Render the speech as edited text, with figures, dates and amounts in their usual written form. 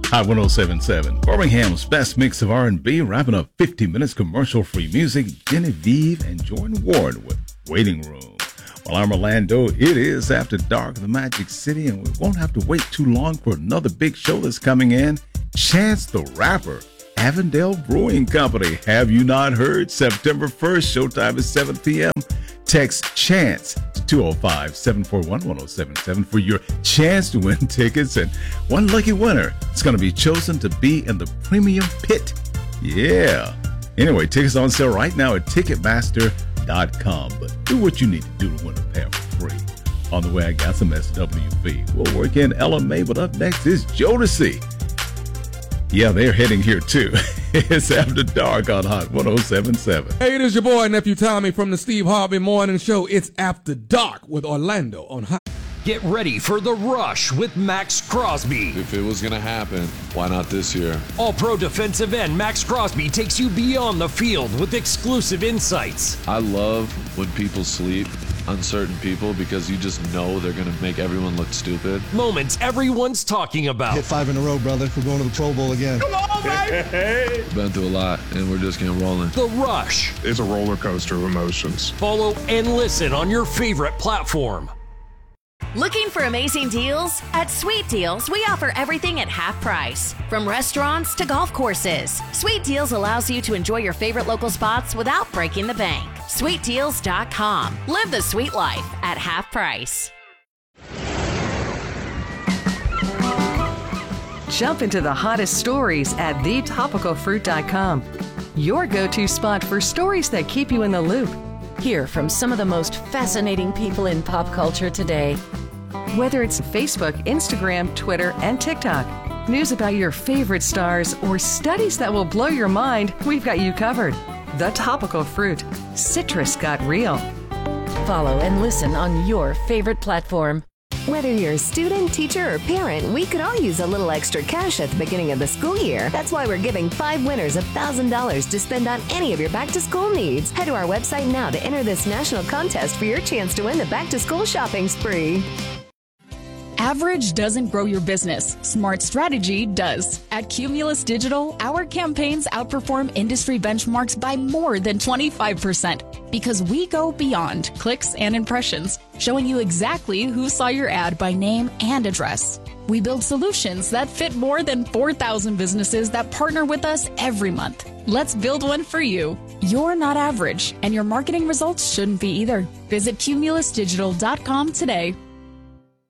Hot 1077, Birmingham's best mix of R&B, wrapping up 50 minutes commercial-free music. Genevieve and Jordan Ward with Waiting Room. Well, I'm Orlando. It is After Dark in the Magic City, and we won't have to wait too long for another big show that's coming in. Chance the Rapper, Avondale Brewing Company. Have you not heard? September 1st, showtime is 7 p.m. Text CHANCE to 205-741-1077 for your chance to win tickets. And one lucky winner is going to be chosen to be in the premium pit. Yeah. Anyway, tickets on sale right now at Ticketmaster.com. But do what you need to do to win a pair for free. On the way, I got some SWV. We'll work in LMA, but up next is Jodeci. Yeah, they're heading here too. It's After Dark on Hot 1077. Hey, it is your boy, Nephew Tommy from the Steve Harvey Morning Show. It's After Dark with Orlando on Hot. Get ready for The Rush with Max Crosby. If it was going to happen, why not this year? All-pro defensive end Max Crosby takes you beyond the field with exclusive insights. I love when people sleep on certain people because you just know they're going to make everyone look stupid. Moments everyone's talking about. Hit 5 in a row, brother. We're going to the Pro Bowl again. Come on, baby! Been through a lot, and we're just getting rolling. The Rush. It's a roller coaster of emotions. Follow and listen on your favorite platform. Looking for amazing deals? At Sweet Deals, we offer everything at half price. From restaurants to golf courses, Sweet Deals allows you to enjoy your favorite local spots without breaking the bank. SweetDeals.com. Live the sweet life at half price. Jump into the hottest stories at thetopicalfruit.com. Your go-to spot for stories that keep you in the loop. Hear from some of the most fascinating people in pop culture today. Whether it's Facebook, Instagram, Twitter, and TikTok, news about your favorite stars, or studies that will blow your mind, we've got you covered. The Topical Fruit. Citrus got real. Follow and listen on your favorite platform. Whether you're a student, teacher, or parent, we could all use a little extra cash at the beginning of the school year. That's why we're giving 5 winners $1,000 to spend on any of your back-to-school needs. Head to our website now to enter this national contest for your chance to win the back-to-school shopping spree. Average doesn't grow your business. Smart strategy does. At Cumulus Digital, our campaigns outperform industry benchmarks by more than 25% because we go beyond clicks and impressions, showing you exactly who saw your ad by name and address. We build solutions that fit more than 4,000 businesses that partner with us every month. Let's build one for you. You're not average, and your marketing results shouldn't be either. Visit cumulusdigital.com today.